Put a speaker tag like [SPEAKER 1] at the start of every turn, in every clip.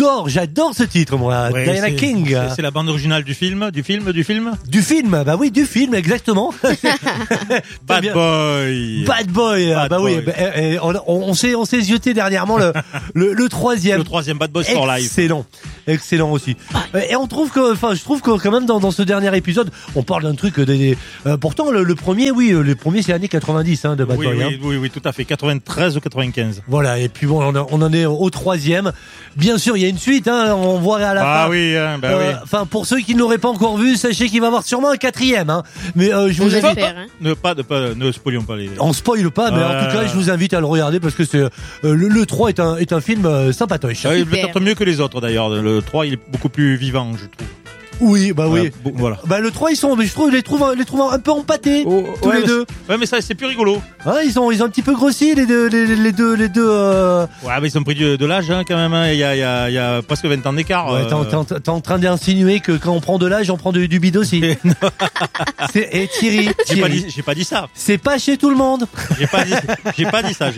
[SPEAKER 1] J'adore ce titre, moi.
[SPEAKER 2] Ouais,
[SPEAKER 1] Diana King.
[SPEAKER 2] C'est la bande originale du film.
[SPEAKER 1] Du film, bah oui, du film, exactement.
[SPEAKER 2] Bad Boy.
[SPEAKER 1] Bad Boy. Bah oui, on s'est zioté dernièrement le troisième.
[SPEAKER 2] Le troisième Bad Boys for Life.
[SPEAKER 1] Excellent aussi. Et je trouve que quand même dans ce dernier épisode, on parle d'un truc pourtant le premier, c'est l'année 90 de Bad Boy.
[SPEAKER 2] Oui, tout à fait. 93 ou 95.
[SPEAKER 1] Voilà, et puis bon, on en est au troisième. Bien sûr, il y a une suite, on voit à la fin.
[SPEAKER 2] Oui.
[SPEAKER 1] Enfin, pour ceux qui ne l'auraient pas encore vu, sachez qu'il va y avoir sûrement un quatrième. Mais je vous invite.
[SPEAKER 2] Ne spoilons pas les.
[SPEAKER 1] On spoile pas, mais en tout cas, je vous invite à le regarder parce que c'est le 3 est un film sympatoche.
[SPEAKER 2] Il est peut-être mieux que les autres d'ailleurs. Le 3, il est beaucoup plus vivant, je trouve.
[SPEAKER 1] Oui,
[SPEAKER 2] Voilà.
[SPEAKER 1] Le 3, je les trouve un peu empâtés, tous les deux.
[SPEAKER 2] Ouais, mais ça, c'est plus rigolo.
[SPEAKER 1] Ils ont un petit peu grossi, les deux.
[SPEAKER 2] Ouais, mais ils ont pris de l'âge, quand même, Il y a presque 20 ans d'écart.
[SPEAKER 1] Ouais, t'es en train d'insinuer que quand on prend de l'âge, on prend du bide aussi. Thierry.
[SPEAKER 2] J'ai pas dit ça.
[SPEAKER 1] C'est pas chez tout le monde.
[SPEAKER 2] J'ai pas dit ça.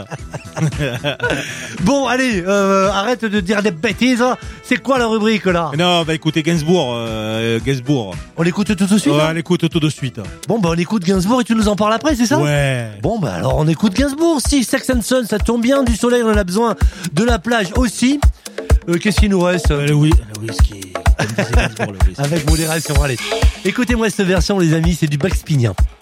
[SPEAKER 1] Bon, allez, arrête de dire des bêtises. C'est quoi la rubrique, là?
[SPEAKER 2] Non, écoutez, Gainsbourg.
[SPEAKER 1] On l'écoute tout de suite?
[SPEAKER 2] Ouais, on l'écoute tout de suite.
[SPEAKER 1] Bon, on écoute Gainsbourg et tu nous en parles après, c'est ça?
[SPEAKER 2] Ouais.
[SPEAKER 1] Bon, alors on écoute Gainsbourg. Si Sex and Son, ça tombe bien, du soleil, on en a besoin, de la plage aussi. Qu'est-ce qu'il nous reste?
[SPEAKER 2] Le whisky.
[SPEAKER 1] Avec modération, allez. Écoutez-moi cette version, les amis, c'est du Bugs Pignat.